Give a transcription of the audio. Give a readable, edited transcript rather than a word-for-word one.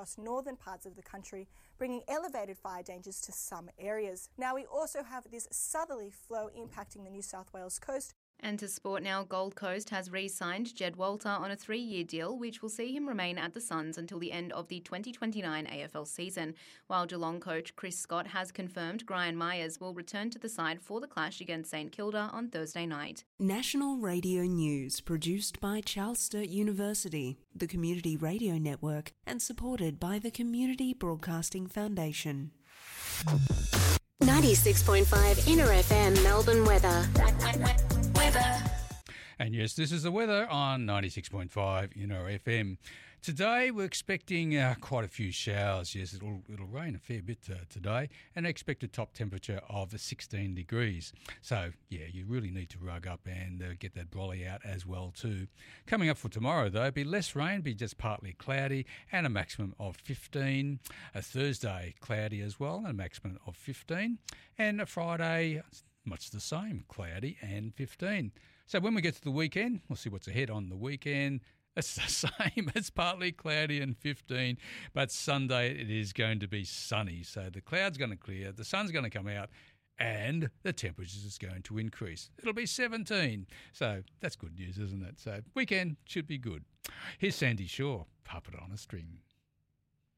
across northern parts of the country, bringing elevated fire dangers to some areas. Now, we also have this southerly flow impacting the New South Wales coast. And to sport now, Gold Coast has re-signed Jed Walter on a 3-year deal, which will see him remain at the Suns until the end of the 2029 AFL season, while Geelong coach Chris Scott has confirmed Brian Myers will return to the side for the clash against St Kilda on Thursday night. National Radio News, produced by Charles Sturt University, the Community Radio Network, and supported by the Community Broadcasting Foundation. 96.5 Inner FM Melbourne weather. And yes, this is the weather on 96.5 Inner FM. Today we're expecting quite a few showers. Yes, it'll rain a fair bit today, and expected top temperature of 16 degrees. So yeah, you really need to rug up and get that brolly out as well too. Coming up for tomorrow though, be less rain, be just partly cloudy, and a maximum of 15. A Thursday cloudy as well, and a maximum of 15, and a Friday much the same, cloudy and 15. So when we get to the weekend, we'll see what's ahead on the weekend. It's the same. It's partly cloudy and 15, but Sunday it is going to be sunny. So the cloud's going to clear, the sun's going to come out, and the temperature is going to increase. It'll be 17. So that's good news, isn't it? So weekend should be good. Here's Sandy Shaw, Puppet on a String.